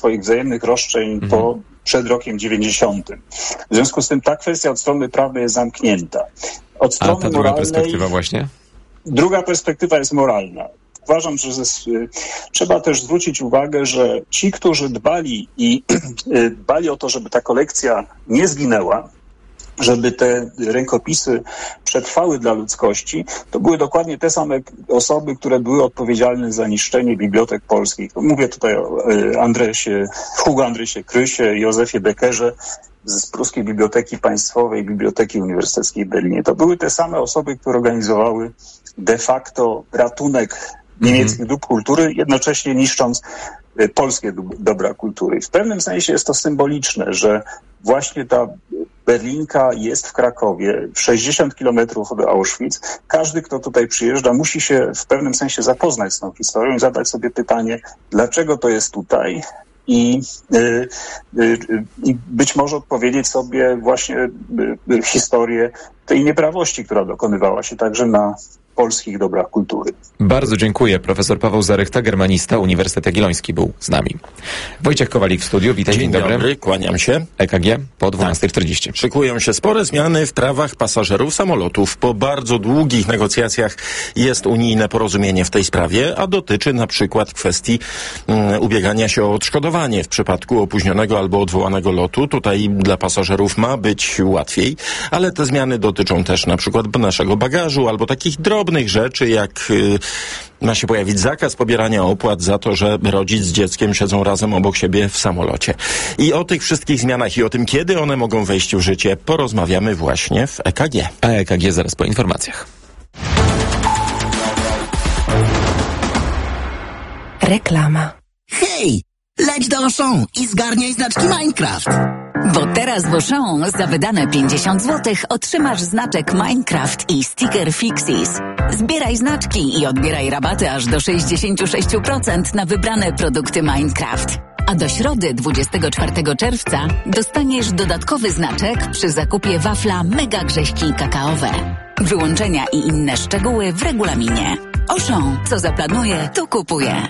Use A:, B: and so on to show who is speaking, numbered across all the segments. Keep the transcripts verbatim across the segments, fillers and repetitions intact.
A: swoich wzajemnych roszczeń mhm. po przed rokiem dziewięćdziesiątym. W związku z tym ta kwestia od strony prawnej jest zamknięta. Od strony
B: A ta druga
A: moralnej,
B: perspektywa właśnie?
A: Druga perspektywa jest moralna. Uważam, że z, trzeba też zwrócić uwagę, że ci, którzy dbali i dbali o to, żeby ta kolekcja nie zginęła, żeby te rękopisy przetrwały dla ludzkości, to były dokładnie te same osoby, które były odpowiedzialne za niszczenie bibliotek polskich. Mówię tutaj o Andresie, Hugo Andresie Krysie, Józefie Beckerze z Pruskiej Biblioteki Państwowej, Biblioteki Uniwersyteckiej w Berlinie. To były te same osoby, które organizowały de facto ratunek niemieckich mm. dóbr kultury, jednocześnie niszcząc polskie dobra kultury. W pewnym sensie jest to symboliczne, że właśnie ta Berlinka jest w Krakowie, sześćdziesiąt kilometrów od Auschwitz. Każdy, kto tutaj przyjeżdża, musi się w pewnym sensie zapoznać z tą historią i zadać sobie pytanie, dlaczego to jest tutaj i, y, y, y, być może odpowiedzieć sobie właśnie y, y, historię tej nieprawości, która dokonywała się także na polskich dobrach kultury.
B: Bardzo dziękuję. Profesor Paweł Zarechta, germanista, Uniwersytet Jagielloński był z nami. Wojciech Kowalik w studiu. Witaj, dzień, dzień dobry.
C: dobry. Kłaniam się.
B: E K G po dwunastej czterdzieści.
C: Tak. Szykują się spore zmiany w prawach pasażerów samolotów. Po bardzo długich negocjacjach jest unijne porozumienie w tej sprawie, a dotyczy na przykład kwestii um, ubiegania się o odszkodowanie w przypadku opóźnionego albo odwołanego lotu. Tutaj dla pasażerów ma być łatwiej, ale te zmiany dotyczą też na przykład naszego bagażu albo takich drobnych rzeczy, jak y, ma się pojawić zakaz pobierania opłat za to, że rodzic z dzieckiem siedzą razem obok siebie w samolocie. I o tych wszystkich zmianach i o tym, kiedy one mogą wejść w życie, porozmawiamy właśnie w E K G.
B: A E K G zaraz po informacjach.
D: Reklama.
E: Hej! Leć do Auchan i zgarniaj znaczki Minecraft!
F: Bo teraz w Auchan za wydane pięćdziesiąt złotych otrzymasz znaczek Minecraft i sticker Fixies. Zbieraj znaczki i odbieraj rabaty aż do sześćdziesiąt sześć procent na wybrane produkty Minecraft. A do środy dwudziestego czwartego czerwca dostaniesz dodatkowy znaczek przy zakupie wafla Mega Grześki Kakaowe. Wyłączenia i inne szczegóły w regulaminie. Auchan, co zaplanuje, to kupuje.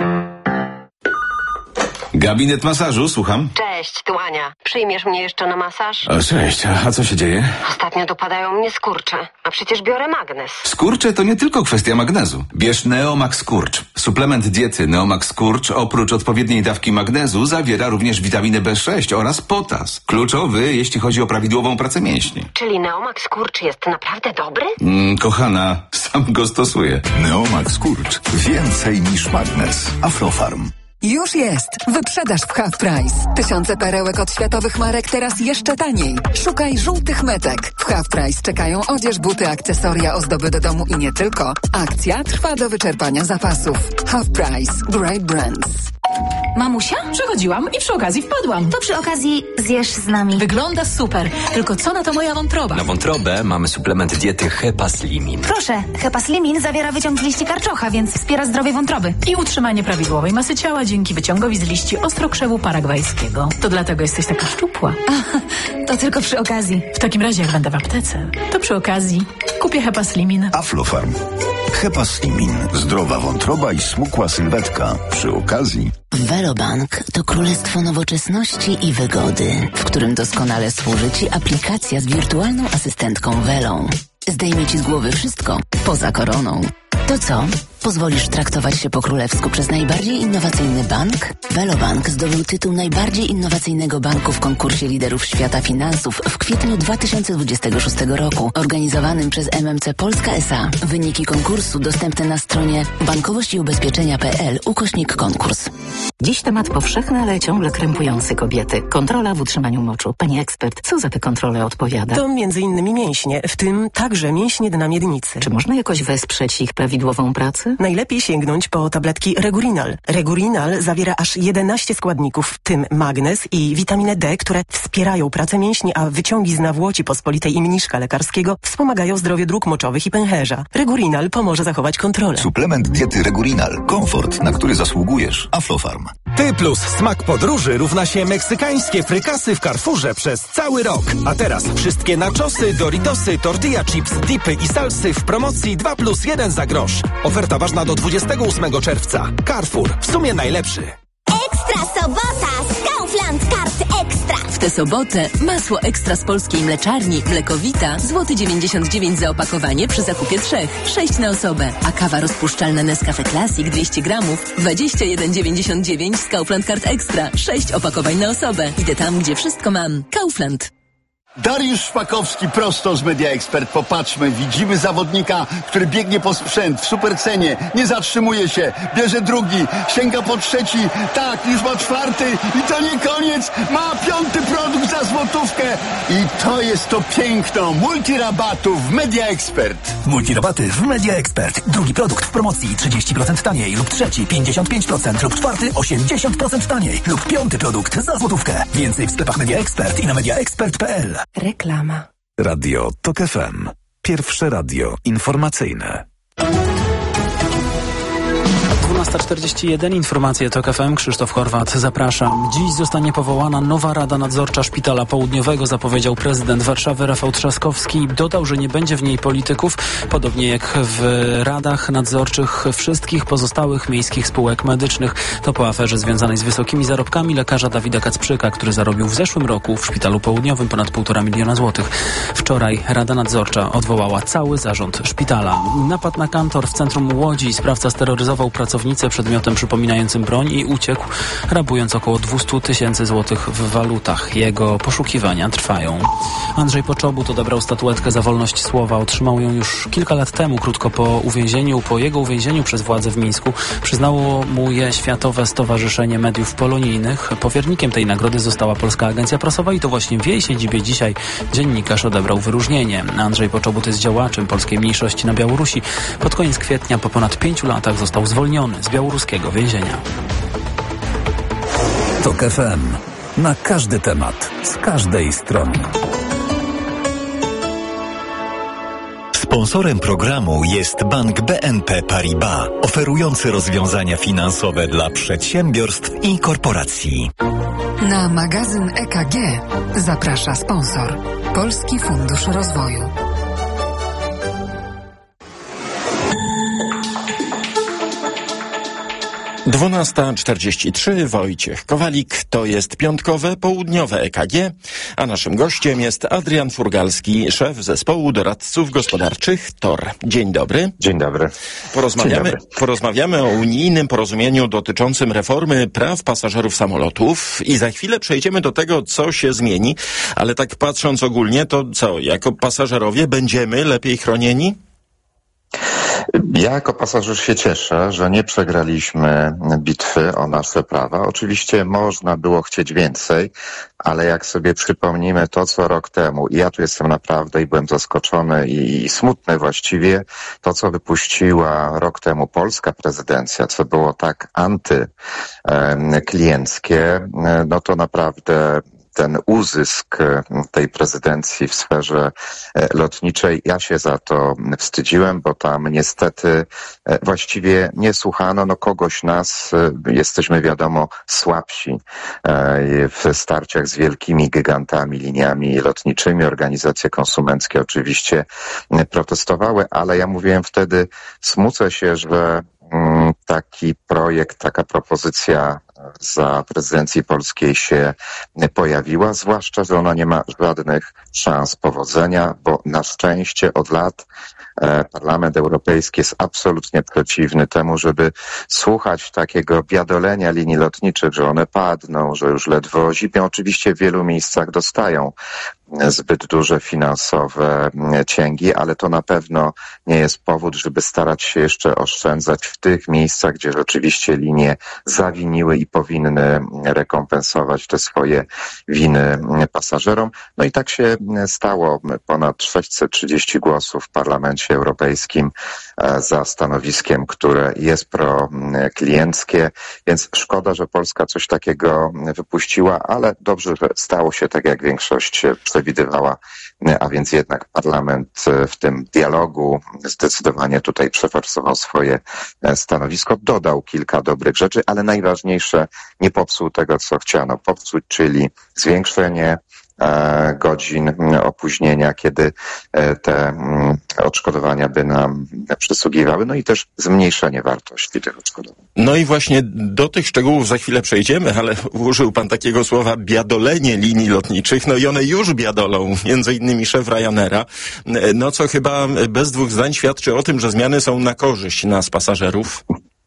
G: Gabinet masażu, słucham.
H: Cześć, tu Ania. Przyjmiesz mnie jeszcze na masaż?
G: O, cześć, a co się dzieje?
H: Ostatnio dopadają mnie skurcze, a przecież biorę magnez.
G: Skurcze to nie tylko kwestia magnezu. Bierz Neomax Skurcz. Suplement diety Neomax Skurcz oprócz odpowiedniej dawki magnezu zawiera również witaminę B sześć oraz potas. Kluczowy, jeśli chodzi o prawidłową pracę mięśni.
H: Czyli Neomax Skurcz jest naprawdę dobry?
G: Mm, kochana, sam go stosuję.
I: Neomax Skurcz. Więcej niż magnez. Aflofarm.
D: Już jest! Wyprzedaż w Half Price. Tysiące perełek od światowych marek teraz jeszcze taniej. Szukaj żółtych metek. W Half Price czekają odzież, buty, akcesoria, ozdoby do domu i nie tylko. Akcja trwa do wyczerpania zapasów. Half Price. Great Brands.
J: Mamusia? Przychodziłam i przy okazji wpadłam.
K: To przy okazji zjesz z nami.
J: Wygląda super. Tylko co na to moja wątroba?
L: Na wątrobę mamy suplement diety Hepaslimin.
K: Proszę, Hepaslimin zawiera wyciąg z liści karczocha, więc wspiera zdrowie wątroby.
J: I utrzymanie prawidłowej masy ciała dzięki wyciągowi z liści ostrokrzewu paragwajskiego. To dlatego jesteś taka szczupła.
K: A, to tylko przy okazji.
J: W takim razie, jak będę w aptece, to przy okazji kupię Hepaslimin.
I: Aflofarm. Hepaslimin. Zdrowa wątroba i smukła sylwetka. Przy okazji...
M: Velobank to królestwo nowoczesności i wygody, w którym doskonale służy Ci aplikacja z wirtualną asystentką Velą. Zdejmie Ci z głowy wszystko, poza koroną. To co? Pozwolisz traktować się po królewsku przez najbardziej innowacyjny bank? Velobank zdobył tytuł najbardziej innowacyjnego banku w konkursie liderów świata finansów w kwietniu dwa tysiące dwudziestego szóstego roku, organizowanym przez M M C Polska S A. Wyniki konkursu dostępne na stronie bankowość i ubezpieczenia kropka p l ukośnik konkurs.
N: Dziś temat powszechny, ale ciągle krępujący kobiety. Kontrola w utrzymaniu moczu. Pani ekspert, co za te kontrole odpowiada?
O: To między innymi mięśnie, w tym także mięśnie dna miednicy.
N: Czy można jakoś wesprzeć ich prawidłową pracę?
O: Najlepiej sięgnąć po tabletki Regurinal. Regurinal zawiera aż jedenaście składników, w tym magnez i witaminę D, które wspierają pracę mięśni, a wyciągi z nawłoci pospolitej i mniszka lekarskiego wspomagają zdrowie dróg moczowych i pęcherza. Regurinal pomoże zachować kontrolę.
I: Suplement diety Regurinal. Komfort, na który zasługujesz. Aflofarm.
P: Ty plus smak podróży równa się meksykańskie frykasy w Carrefourze przez cały rok. A teraz wszystkie nachosy, doritosy, tortilla chips, dipy i salsy w promocji dwa plus jeden za grosz. Oferta ważna do dwudziestego ósmego czerwca. Carrefour. W sumie najlepszy.
Q: Ekstra sobota! sobotę masło ekstra z polskiej mleczarni Mlekowita złoty dziewięćdziesiąt dziewięć za opakowanie przy zakupie trzech, sześć na osobę. A kawa rozpuszczalna Nescafe Classic dwieście gramów dwadzieścia jeden dziewięćdziesiąt dziewięć z Kaufland Card Extra. sześć opakowań na osobę. Idę tam, gdzie wszystko mam. Kaufland.
R: Dariusz Szpakowski prosto z Media Expert. Popatrzmy, widzimy zawodnika, który biegnie po sprzęt w supercenie, nie zatrzymuje się, bierze drugi, sięga po trzeci, tak, już ma czwarty i to nie koniec, ma piąty produkt za złotówkę i to jest to piękno multirabatów w Media Expert.
S: Multirabaty w Media Expert. Drugi produkt w promocji trzydzieści procent taniej lub trzeci pięćdziesiąt pięć procent lub czwarty osiemdziesiąt procent taniej lub piąty produkt za złotówkę. Więcej w sklepach Media Expert i na mediaexpert kropka p l.
D: Reklama.
I: Radio Tok F M. Pierwsze radio informacyjne.
T: dwunasta czterdzieści jeden, informacje Tok F M, Krzysztof Horwat, zapraszam. Dziś zostanie powołana nowa Rada Nadzorcza Szpitala Południowego, zapowiedział prezydent Warszawy Rafał Trzaskowski. Dodał, że nie będzie w niej polityków, podobnie jak w radach nadzorczych wszystkich pozostałych miejskich spółek medycznych. To po aferze związanej z wysokimi zarobkami lekarza Dawida Kacprzyka, który zarobił w zeszłym roku w Szpitalu Południowym ponad półtora miliona złotych. Wczoraj Rada Nadzorcza odwołała cały zarząd szpitala. Napad na kantor w centrum Łodzi. Sprawca steroryzował pracownicę przedmiotem przypominającym broń i uciekł, rabując około dwieście tysięcy złotych w walutach. Jego poszukiwania trwają. Andrzej Poczobut odebrał statuetkę za wolność słowa. Otrzymał ją już kilka lat temu, krótko po uwięzieniu. Po jego uwięzieniu przez władze w Mińsku przyznało mu je Światowe Stowarzyszenie Mediów Polonijnych. Powiernikiem tej nagrody została Polska Agencja Prasowa i to właśnie w jej siedzibie dzisiaj dziennikarz odebrał wyróżnienie. Andrzej Poczobut jest działaczem polskiej mniejszości na Białorusi. Pod koniec kwietnia po ponad pięciu latach został zwolniony z białoruskiego więzienia.
I: Tok F M. Na każdy temat, z każdej strony.
U: Sponsorem programu jest Bank B N P Paribas, oferujący rozwiązania finansowe dla przedsiębiorstw i korporacji.
D: Na magazyn E K G zaprasza sponsor Polski Fundusz Rozwoju.
C: dwunasta czterdzieści trzy, Wojciech Kowalik, to jest piątkowe, południowe E K G, a naszym gościem jest Adrian Furgalski, szef zespołu doradców gospodarczych T O R. Dzień dobry.
V: Dzień dobry.
C: Porozmawiamy,
V: Dzień dobry.
C: porozmawiamy o unijnym porozumieniu dotyczącym reformy praw pasażerów samolotów i za chwilę przejdziemy do tego, co się zmieni, ale tak patrząc ogólnie, to co, jako pasażerowie będziemy lepiej chronieni?
V: Ja jako pasażer się cieszę, że nie przegraliśmy bitwy o nasze prawa. Oczywiście można było chcieć więcej, ale jak sobie przypomnimy to, co rok temu, i ja tu jestem naprawdę i byłem zaskoczony i, i smutny właściwie, to co wypuściła rok temu polska prezydencja, co było tak antyklienckie, no to naprawdę ten uzysk tej prezydencji w sferze lotniczej, ja się za to wstydziłem, bo tam niestety właściwie nie słuchano, no kogoś nas, jesteśmy wiadomo słabsi w starciach z wielkimi gigantami, liniami lotniczymi. Organizacje konsumenckie oczywiście protestowały, ale ja mówiłem wtedy, smucę się, że taki projekt, taka propozycja za prezydencji polskiej się pojawiła, zwłaszcza, że ona nie ma żadnych szans powodzenia, bo na szczęście od lat Parlament Europejski jest absolutnie przeciwny temu, żeby słuchać takiego biadolenia linii lotniczych, że one padną, że już ledwo zipią. Oczywiście w wielu miejscach dostają zbyt duże finansowe cięgi, ale to na pewno nie jest powód, żeby starać się jeszcze oszczędzać w tych miejscach, gdzie rzeczywiście linie zawiniły i powinny rekompensować te swoje winy pasażerom. No i tak się stało. Ponad sześćset trzydzieści głosów w Parlamencie Europejskim za stanowiskiem, które jest proklienckie, więc szkoda, że Polska coś takiego wypuściła, ale dobrze, że stało się tak, jak większość przewidywała, a więc jednak Parlament w tym dialogu zdecydowanie tutaj przeforsował swoje stanowisko, dodał kilka dobrych rzeczy, ale najważniejsze, nie popsuł tego, co chciano popsuć, czyli zwiększenie godzin opóźnienia, kiedy te odszkodowania by nam przysługiwały, no i też zmniejszenie wartości tych odszkodowań.
C: No i właśnie do tych szczegółów za chwilę przejdziemy, ale użył pan takiego słowa biadolenie linii lotniczych, no i one już biadolą, między innymi szef Ryanaira, no co chyba bez dwóch zdań świadczy o tym, że zmiany są na korzyść nas, pasażerów.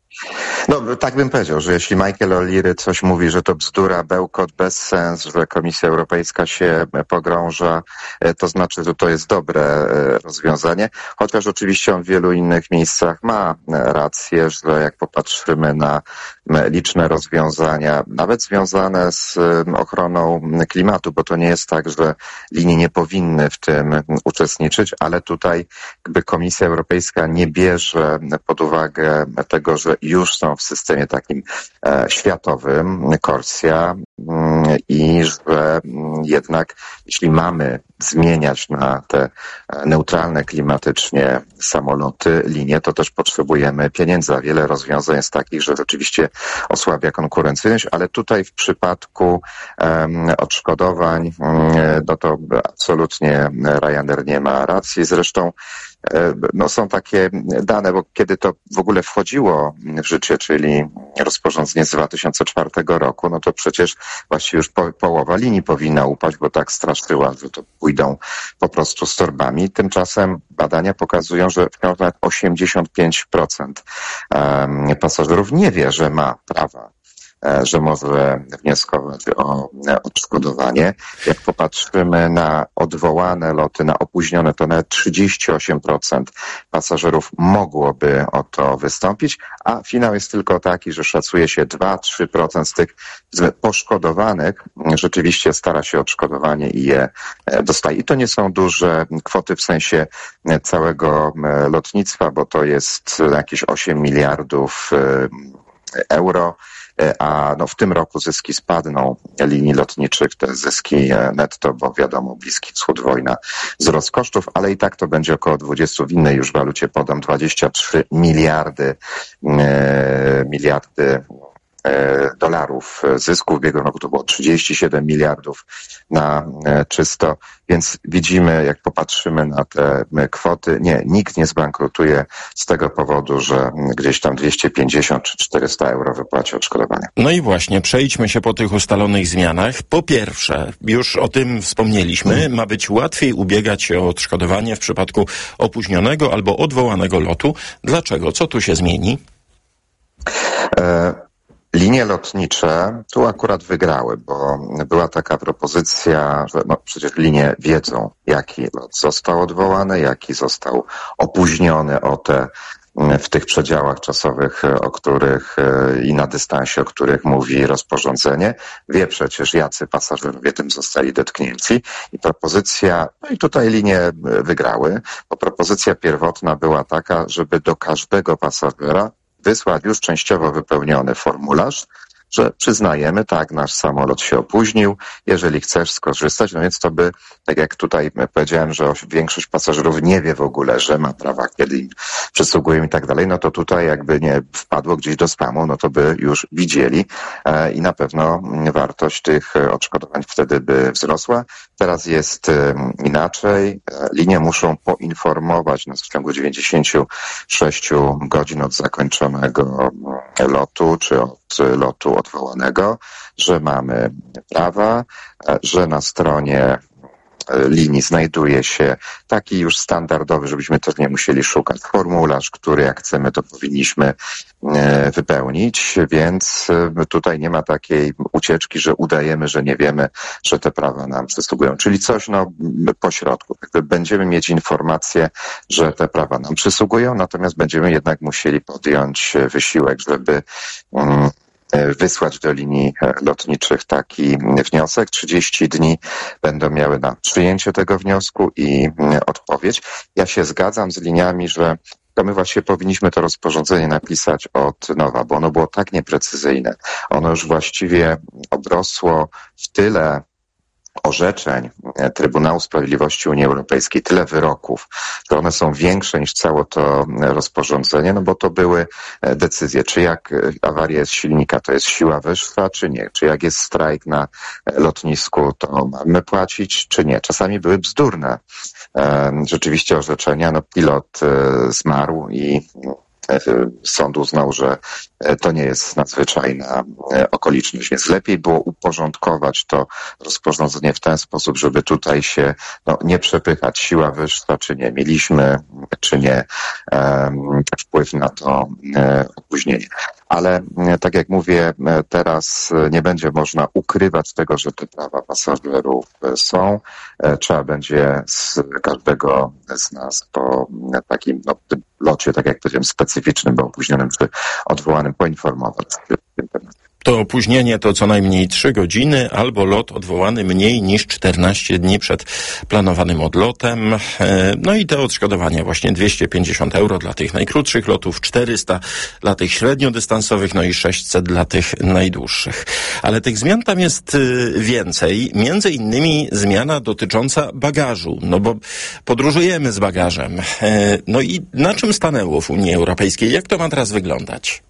V: No, tak bym powiedział, że jeśli Michael O'Leary coś mówi, że to bzdura, bełkot, bezsens, że Komisja Europejska się pogrąża, to znaczy, że to jest dobre rozwiązanie. Chociaż oczywiście on w wielu innych miejscach ma rację, że jak popatrzymy na liczne rozwiązania, nawet związane z ochroną klimatu, bo to nie jest tak, że linie nie powinny w tym uczestniczyć, ale tutaj jakby Komisja Europejska nie bierze pod uwagę tego, że już są w systemie takim e, światowym, Corsia, mm, i że mm, jednak jeśli mamy zmieniać na te neutralne klimatycznie samoloty, linie, to też potrzebujemy pieniędzy. A wiele rozwiązań jest takich, że rzeczywiście osłabia konkurencyjność, ale tutaj w przypadku um, odszkodowań, um, no to absolutnie Ryanair nie ma racji. Zresztą no są takie dane, bo kiedy to w ogóle wchodziło w życie, czyli rozporządzenie z dwa tysiące czwartego roku, no to przecież właściwie już po, połowa linii powinna upaść, bo tak straszyła, że to pójdą po prostu z torbami. Tymczasem badania pokazują, że wciąż nawet osiemdziesiąt pięć procent pasażerów nie wie, że ma prawa, że może wnioskować o odszkodowanie. Jak popatrzymy na odwołane loty, na opóźnione, to nawet trzydzieści osiem procent pasażerów mogłoby o to wystąpić, a finał jest tylko taki, że szacuje się dwa do trzech procent z tych poszkodowanych rzeczywiście stara się o odszkodowanie i je dostaje. I to nie są duże kwoty w sensie całego lotnictwa, bo to jest jakieś osiem miliardów euro, a no w tym roku zyski spadną linii lotniczych, te zyski netto, bo wiadomo, Bliski Wschód, wojna, wzrost kosztów, ale i tak to będzie około dwadzieścia, w innej już walucie podam, dwadzieścia trzy miliardy, e, miliardy dolarów zysku. W ubiegłym roku to było trzydzieści siedem miliardów na czysto, więc widzimy, jak popatrzymy na te kwoty, nie, nikt nie zbankrutuje z tego powodu, że gdzieś tam dwieście pięćdziesiąt czy czterysta euro wypłaci odszkodowania.
C: No i właśnie, przejdźmy się po tych ustalonych zmianach. Po pierwsze, już o tym wspomnieliśmy, ma być łatwiej ubiegać się o odszkodowanie w przypadku opóźnionego albo odwołanego lotu. Dlaczego? Co tu się zmieni?
V: E- Linie lotnicze tu akurat wygrały, bo była taka propozycja, że no przecież linie wiedzą, jaki lot został odwołany, jaki został opóźniony o te w tych przedziałach czasowych, o których i na dystansie, o których mówi rozporządzenie. Wie przecież, jacy pasażerowie tym zostali dotknięci. I propozycja, no i tutaj linie wygrały, bo propozycja pierwotna była taka, żeby do każdego pasażera wysłać już częściowo wypełniony formularz, że przyznajemy, tak, nasz samolot się opóźnił, jeżeli chcesz skorzystać, no więc to by, tak jak tutaj powiedziałem, że większość pasażerów nie wie w ogóle, że ma prawa, kiedy im przysługują i tak dalej, no to tutaj jakby nie wpadło gdzieś do spamu, no to by już widzieli e, i na pewno wartość tych odszkodowań wtedy by wzrosła. Teraz jest e, inaczej. Linie muszą poinformować nas w ciągu dziewięćdziesięciu sześciu godzin od zakończonego lotu, czy od lotu odwołanego, że mamy prawa, że na stronie linii znajduje się taki już standardowy, żebyśmy też nie musieli szukać, formularz, który jak chcemy, to powinniśmy wypełnić, więc tutaj nie ma takiej ucieczki, że udajemy, że nie wiemy, że te prawa nam przysługują. Czyli coś no po środku. Będziemy mieć informację, że te prawa nam przysługują, natomiast będziemy jednak musieli podjąć wysiłek, żeby um, wysłać do linii lotniczych taki wniosek. trzydzieści dni będą miały na przyjęcie tego wniosku i odpowiedź. Ja się zgadzam z liniami, że to my właśnie powinniśmy to rozporządzenie napisać od nowa, bo ono było tak nieprecyzyjne. Ono już właściwie obrosło w tyle orzeczeń Trybunału Sprawiedliwości Unii Europejskiej, tyle wyroków, że one są większe niż całe to rozporządzenie, no bo to były decyzje, czy jak awaria jest silnika, to jest siła wyższa, czy nie, czy jak jest strajk na lotnisku, to mamy płacić, czy nie. Czasami były bzdurne rzeczywiście orzeczenia, no pilot zmarł i sąd uznał, że to nie jest nadzwyczajna okoliczność, więc lepiej było uporządkować to rozporządzenie w ten sposób, żeby tutaj się no, nie przepychać, siła wyższa czy nie, mieliśmy czy nie um, wpływ na to um, opóźnienie. Ale tak jak mówię, teraz nie będzie można ukrywać tego, że te prawa pasażerów są. Trzeba będzie z każdego z nas po takim no, locie, tak jak powiedziałem, specyficznym, bo opóźnionym czy odwołanym, poinformować w tym temacie.
C: To opóźnienie to co najmniej trzy godziny albo lot odwołany mniej niż czternaście dni przed planowanym odlotem. No i te odszkodowania właśnie dwieście pięćdziesiąt euro dla tych najkrótszych lotów, czterysta dla tych średniodystansowych, no i sześćset dla tych najdłuższych. Ale tych zmian tam jest więcej, między innymi zmiana dotycząca bagażu, no bo podróżujemy z bagażem. No i na czym stanęło w Unii Europejskiej? Jak to ma teraz wyglądać?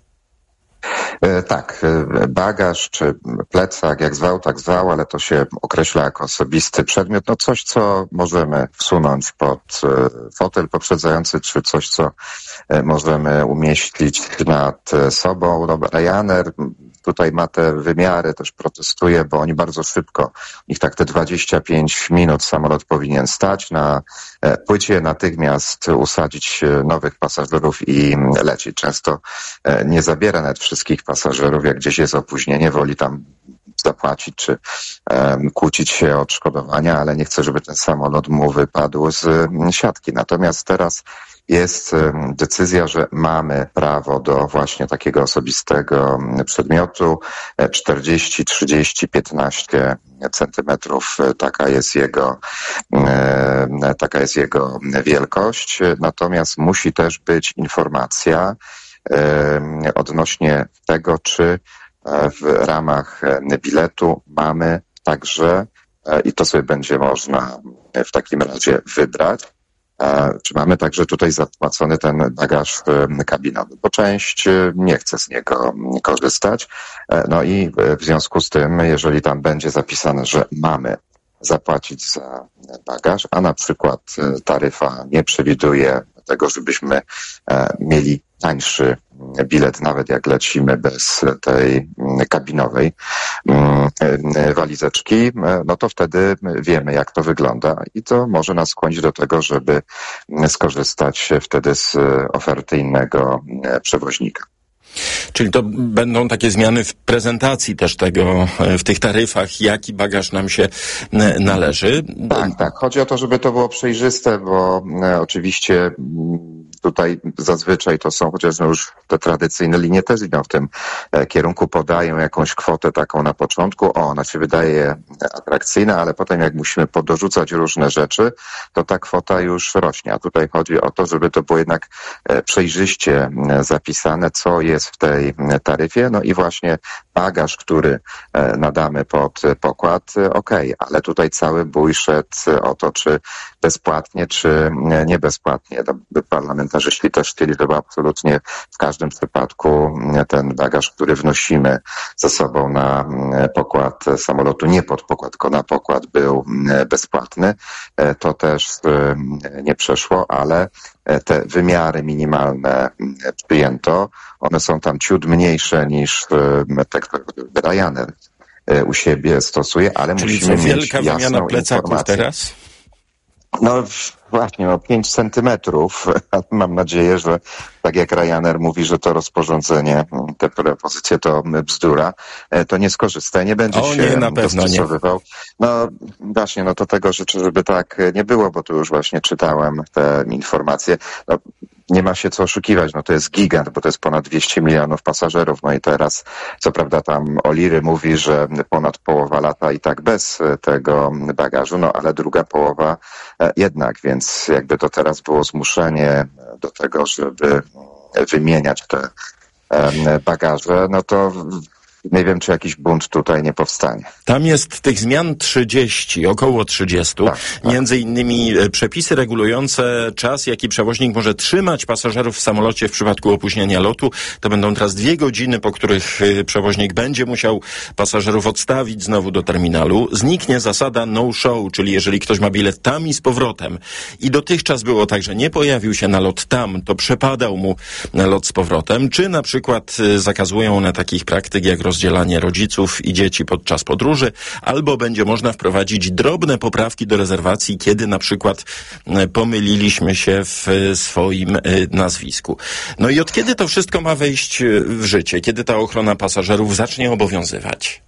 V: Tak, bagaż czy plecak, jak zwał, tak zwał, ale to się określa jako osobisty przedmiot, no coś, co możemy wsunąć pod fotel poprzedzający, czy coś, co możemy umieścić nad sobą. No, Ryanair tutaj ma te wymiary, też protestuje, bo oni bardzo szybko, ich tak te dwadzieścia pięć minut samolot powinien stać na płycie, natychmiast usadzić nowych pasażerów i lecieć. Często nie zabiera nawet wszystkich pasażerów, jak gdzieś jest opóźnienie, woli tam zapłacić czy um, kłócić się o odszkodowania, ale nie chce, żeby ten samolot mu wypadł z um, siatki. Natomiast teraz jest um, decyzja, że mamy prawo do właśnie takiego osobistego um, przedmiotu czterdzieści, trzydzieści, piętnaście centymetrów. Taka jest jego, um, taka jest jego wielkość. Natomiast musi też być informacja um, odnośnie tego, czy w ramach biletu mamy także, i to sobie będzie można w takim razie wybrać, czy mamy także tutaj zapłacony ten bagaż kabinowy, bo część nie chce z niego korzystać. No i w związku z tym, jeżeli tam będzie zapisane, że mamy zapłacić za bagaż, a na przykład taryfa nie przewiduje tego, żebyśmy mieli tańszy bilet, nawet jak lecimy bez tej kabinowej walizeczki, no to wtedy wiemy, jak to wygląda i to może nas skłonić do tego, żeby skorzystać wtedy z oferty innego przewoźnika.
C: Czyli to będą takie zmiany w prezentacji też tego, w tych taryfach, jaki bagaż nam się należy.
V: Tak, tak. Chodzi o to, żeby to było przejrzyste, bo oczywiście tutaj zazwyczaj to są, chociaż no już te tradycyjne linie też idą w tym kierunku, podają jakąś kwotę taką na początku, o, ona się wydaje atrakcyjna, ale potem jak musimy podorzucać różne rzeczy, to ta kwota już rośnie. A tutaj chodzi o to, żeby to było jednak przejrzyście zapisane, co jest w tej taryfie, no i właśnie bagaż, który nadamy pod pokład, okej, okay, ale tutaj cały bój szedł o to, czy bezpłatnie, czy nie bezpłatnie. Parlamentarzyści też chcieli, żeby absolutnie w każdym przypadku ten bagaż, który wnosimy ze sobą na pokład samolotu, nie pod pokład, tylko na pokład, był bezpłatny. To też nie przeszło, ale te wymiary minimalne przyjęto. One są tam ciut mniejsze niż te, które Ryanair u siebie stosuje, ale
C: Czyli
V: musimy
C: co,
V: mieć
C: wielka wymiana plecaków
V: informację.
C: teraz?
V: No właśnie, o pięć centymetrów. Mam nadzieję, że tak jak Ryanair mówi, że to rozporządzenie, te propozycje to bzdura, to nie skorzysta, nie będzie
C: o,
V: się
C: nie, na pewno
V: dostosowywał. Nie. No właśnie, no to tego życzę, żeby tak nie było, bo tu już właśnie czytałem te informacje. No, nie ma się co oszukiwać, no to jest gigant, bo to jest ponad dwieście milionów pasażerów, no i teraz, co prawda tam O'Leary mówi, że ponad połowa lata i tak bez tego bagażu, no ale druga połowa jednak, więc jakby to teraz było zmuszenie do tego, żeby wymieniać te bagaże, no to nie wiem, czy jakiś bunt tutaj nie powstanie.
C: Tam jest tych zmian trzydzieści, około trzydziestu. Tak, tak. Między innymi przepisy regulujące czas, jaki przewoźnik może trzymać pasażerów w samolocie w przypadku opóźnienia lotu. To będą teraz dwie godziny, po których przewoźnik będzie musiał pasażerów odstawić znowu do terminalu. Zniknie zasada no show, czyli jeżeli ktoś ma bilet tam i z powrotem i dotychczas było tak, że nie pojawił się na lot tam, to przepadał mu na lot z powrotem, czy na przykład zakazują one takich praktyk jak rozdzielanie rodziców i dzieci podczas podróży, albo będzie można wprowadzić drobne poprawki do rezerwacji, kiedy na przykład pomyliliśmy się w swoim nazwisku. No i od kiedy to wszystko ma wejść w życie? Kiedy ta ochrona pasażerów zacznie obowiązywać?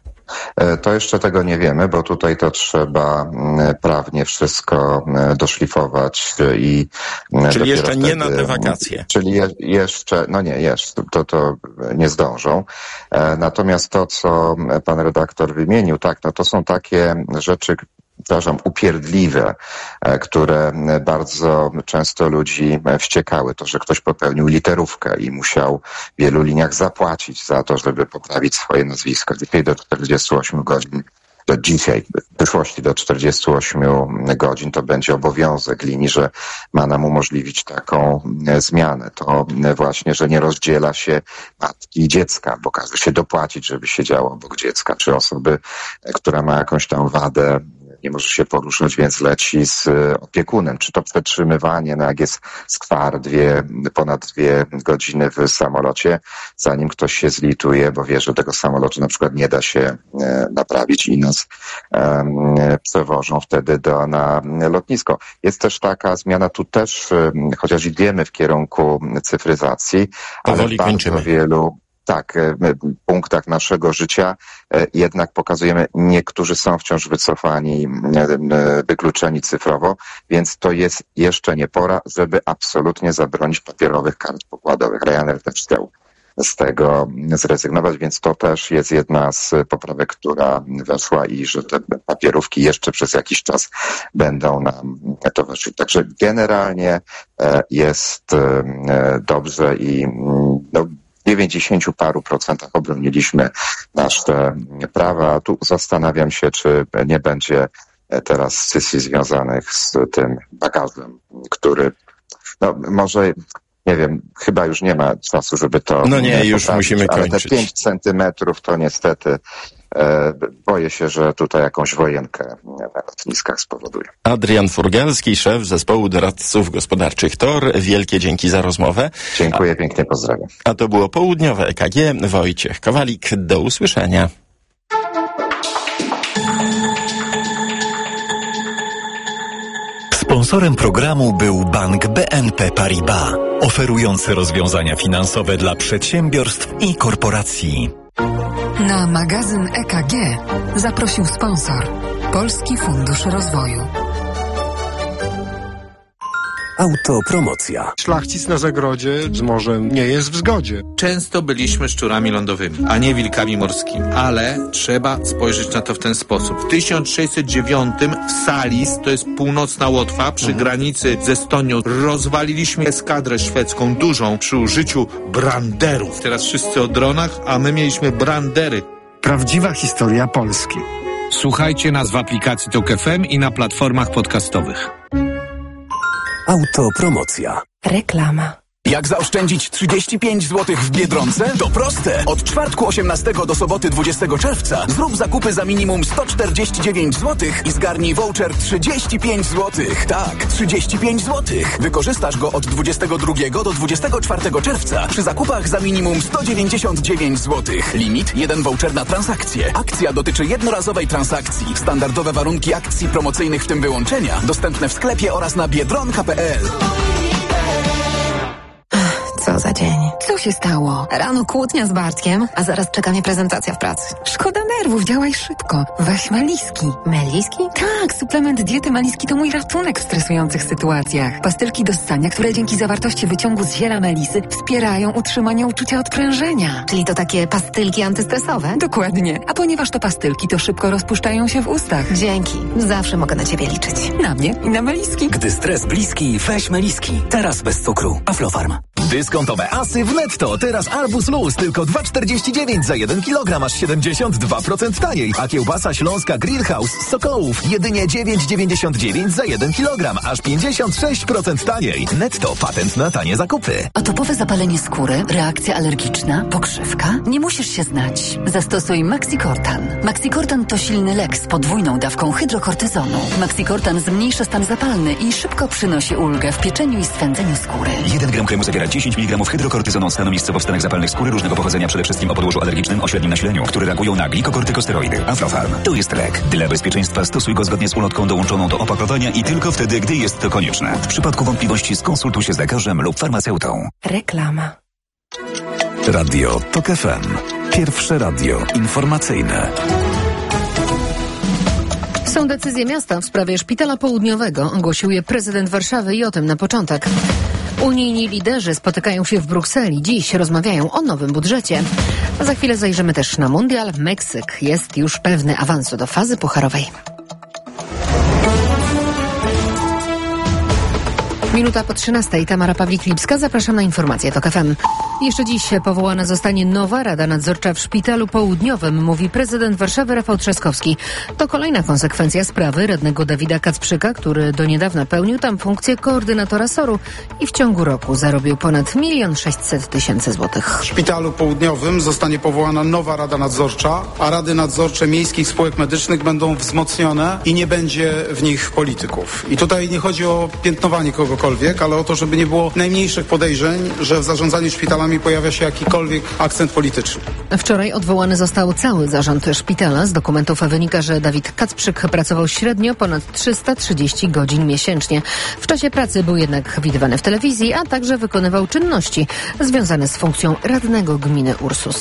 V: To jeszcze tego nie wiemy, bo tutaj to trzeba prawnie wszystko doszlifować i...
C: Czyli jeszcze wtedy, nie na te wakacje.
V: Czyli je, jeszcze, no nie, jeszcze, to, to nie zdążą. Natomiast to, co pan redaktor wymienił, tak, no to są takie rzeczy, przepraszam, upierdliwe, które bardzo często ludzi wściekały. To, że ktoś popełnił literówkę i musiał w wielu liniach zapłacić za to, żeby poprawić swoje nazwisko. Dzisiaj do czterdziestu ośmiu godzin, do dzisiaj, w przyszłości do czterdziestu ośmiu godzin to będzie obowiązek linii, że ma nam umożliwić taką zmianę. To właśnie, że nie rozdziela się matki i dziecka, bo każe się dopłacić, żeby siedziało obok dziecka, czy osoby, która ma jakąś tam wadę, nie może się poruszać, więc leci z opiekunem. Czy to przetrzymywanie, no jak jest skwar, dwie, ponad dwie godziny w samolocie, zanim ktoś się zlituje, bo wie, że tego samolotu na przykład nie da się e, naprawić i nas e, przewożą wtedy do, na lotnisko. Jest też taka zmiana, tu też, e, chociaż idziemy w kierunku cyfryzacji, ale w bardzo wielu Tak, w punktach naszego życia jednak pokazujemy, niektórzy są wciąż wycofani, wykluczeni cyfrowo, więc to jest jeszcze nie pora, żeby absolutnie zabronić papierowych kart pokładowych. Ryanair też chciał z tego zrezygnować, więc to też jest jedna z poprawek, która weszła i że te papierówki jeszcze przez jakiś czas będą nam towarzyszyć. Także generalnie jest dobrze i no, w dziewięćdziesięciu paru procentach obroniliśmy nasze prawa. Tu zastanawiam się, czy nie będzie teraz scysji związanych z tym bagażem, który, no może, nie wiem, chyba już nie ma czasu, żeby to...
C: No nie, już musimy kończyć.
V: Ale te pięć centymetrów to niestety... Boję się, że tutaj jakąś wojenkę na lotniskach spowoduje.
C: Adrian Furgalski, szef zespołu doradców gospodarczych T O R. Wielkie dzięki za rozmowę.
V: Dziękuję, a, pięknie pozdrawiam.
C: A to było południowe E K G. Wojciech Kowalik. Do usłyszenia.
U: Sponsorem programu był Bank B N P Paribas, oferujący rozwiązania finansowe dla przedsiębiorstw i korporacji.
D: Na magazyn E K G zaprosił sponsor Polski Fundusz Rozwoju.
A: Autopromocja.
B: Szlachcic na zagrodzie z morzem nie jest w zgodzie.
W: Często byliśmy szczurami lądowymi, a nie wilkami morskimi. Ale trzeba spojrzeć na to w ten sposób. W tysiąc sześćset dziewiątym w Salis, to jest północna Łotwa, przy mhm. granicy z Estonią, rozwaliliśmy eskadrę szwedzką dużą przy użyciu branderów. Teraz wszyscy o dronach, a my mieliśmy brandery.
B: Prawdziwa historia Polski.
W: Słuchajcie nas w aplikacji Tok F M i na platformach podcastowych.
A: Autopromocja.
K: Reklama.
S: Jak zaoszczędzić trzydzieści pięć złotych w Biedronce? To proste! Od czwartku osiemnastego do soboty dwudziestego czerwca zrób zakupy za minimum sto czterdzieści dziewięć złotych i zgarnij voucher trzydzieści pięć złotych. Tak, trzydzieści pięć złotych. Wykorzystasz go od dwudziestego drugiego do dwudziestego czwartego czerwca przy zakupach za minimum sto dziewięćdziesiąt dziewięć złotych. Limit jeden voucher na transakcję. Akcja dotyczy jednorazowej transakcji. Standardowe warunki akcji promocyjnych, w tym wyłączenia, dostępne w sklepie oraz na biedronka kropka p l.
K: Co za dzień.
D: Co się stało?
K: Rano kłótnia z Bartkiem, a zaraz czeka mnie prezentacja w pracy.
D: Szkoda nerwów, działaj szybko. Weź Meliski.
K: Meliski?
D: Tak, suplement diety Meliski to mój ratunek w stresujących sytuacjach. Pastylki do ssania, które dzięki zawartości wyciągu z ziela melisy wspierają utrzymanie uczucia odprężenia.
K: Czyli to takie pastylki antystresowe?
D: Dokładnie. A ponieważ to pastylki, to szybko rozpuszczają się w ustach.
K: Dzięki. Zawsze mogę na ciebie liczyć.
D: Na mnie i na Meliski.
S: Gdy stres bliski, weź Meliski. Teraz bez cukru. Aflofarm. Dyskontowe asy w Netto. Teraz arbuz luz tylko dwa czterdzieści dziewięć za jeden kilogram, aż siedemdziesiąt dwa procent taniej. A kiełbasa śląska Grillhouse z Sokołów jedynie dziewięć dziewięćdziesiąt dziewięć za jeden kilogram, aż pięćdziesiąt sześć procent taniej. Netto, patent na tanie zakupy.
D: Atopowe zapalenie skóry, reakcja alergiczna, pokrzywka? Nie musisz się znać. Zastosuj Maxicortan. Maxicortan to silny lek z podwójną dawką hydrokortyzonu. Maxicortan zmniejsza stan zapalny i szybko przynosi ulgę w pieczeniu i swędzeniu skóry.
S: jeden gram kremu zawiera dziesięć miligramów hydrokortyzonu stanu miejscowo w stanach zapalnych skóry różnego pochodzenia, przede wszystkim o podłożu alergicznym o średnim nasileniu, które reagują na glikokortykosteroidy. Aflofarm. To jest lek. Dla bezpieczeństwa stosuj go zgodnie z ulotką dołączoną do opakowania i tylko wtedy, gdy jest to konieczne. W przypadku wątpliwości skonsultuj się z lekarzem lub farmaceutą.
O: Reklama.
U: Radio TOK F M. Pierwsze radio informacyjne.
E: Są decyzje miasta w sprawie Szpitala Południowego, ogłosił je prezydent Warszawy i o tym na początek. Unijni liderzy spotykają się w Brukseli. Dziś rozmawiają o nowym budżecie. A za chwilę zajrzymy też na mundial. Meksyk jest już pewny awansu do fazy pucharowej. Minuta po trzynastej. Tamara Pawlik-Lipska. Zapraszam na informacje TOK F M. Jeszcze dziś powołana zostanie nowa Rada Nadzorcza w Szpitalu Południowym, mówi prezydent Warszawy Rafał Trzaskowski. To kolejna konsekwencja sprawy radnego Dawida Kacprzyka, który do niedawna pełnił tam funkcję koordynatora soru i w ciągu roku zarobił ponad milion sześćset tysięcy złotych.
F: W Szpitalu Południowym zostanie powołana nowa Rada Nadzorcza, a Rady Nadzorcze miejskich spółek medycznych będą wzmocnione i nie będzie w nich polityków. I tutaj nie chodzi o piętnowanie kogokolwiek, ale o to, żeby nie było najmniejszych podejrzeń, że w zarządzaniu szpitalami pojawia się jakikolwiek akcent polityczny.
E: Wczoraj odwołany został cały zarząd szpitala. Z dokumentów wynika, że Dawid Kacprzyk pracował średnio ponad trzysta trzydzieści godzin miesięcznie. W czasie pracy był jednak widywany w telewizji, a także wykonywał czynności związane z funkcją radnego gminy Ursus.